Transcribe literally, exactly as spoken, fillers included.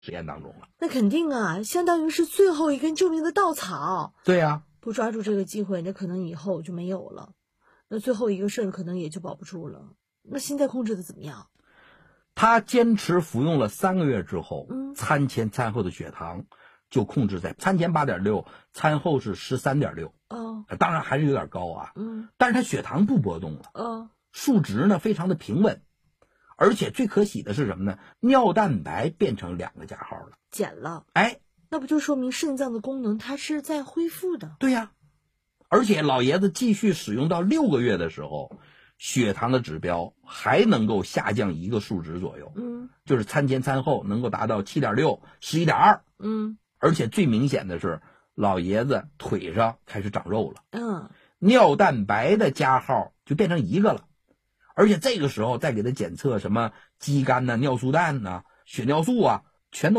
实验当中了。 那肯定啊，相当于是最后一根救命的稻草。 对呀、啊， 不抓住这个机会，那可能以后就没有了，那最后一个肾可能也就保不住了。那现在控制的怎么样？ 他坚持服用了三个月之后， 嗯， 餐前餐后的血糖就控制在餐前 八点六， 餐后是 十三点六。 哦， 当然还是有点高啊， 嗯， 但是他血糖不波动了， 哦， 数值呢非常的平稳，而且最可喜的是什么呢？尿蛋白变成两个加号了， 减了。 哎， 那不就说明肾脏的功能它是在恢复的？ 对呀、啊，而且老爷子继续使用到六个月的时候，血糖的指标还能够下降一个数值左右， 嗯， 就是餐前餐后能够达到 七点六、十一点二， 嗯， 而且最明显的是老爷子腿上开始长肉了， 嗯， 尿蛋白的加号就变成一个了，而且这个时候再给他检测什么肌酐呐、尿素氮呐、血尿素啊，全都